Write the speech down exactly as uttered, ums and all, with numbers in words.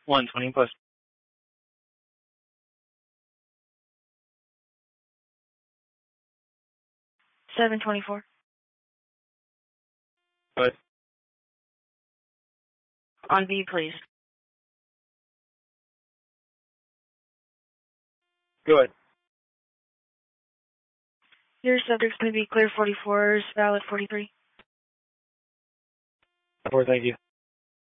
one twenty plus. seven twenty-four. Good. On V, please. Good. Your subject's going to be clear forty-fours, valid forty-three. Four, thank you.